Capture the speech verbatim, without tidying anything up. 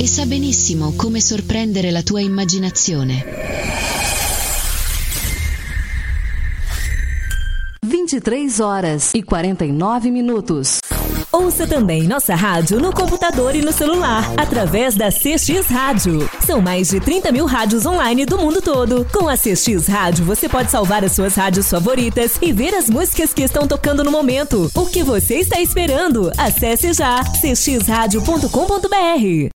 e sa benissimo come sorprendere la tua immaginazione. vinte e três horas e quarenta e nove minutos. Ouça também nossa rádio no computador e no celular, através da C X Rádio. São mais de trinta mil rádios online do mundo todo. Com a C X Rádio, você pode salvar as suas rádios favoritas e ver as músicas que estão tocando no momento. O que você está esperando? Acesse já c x rádio ponto com ponto b r.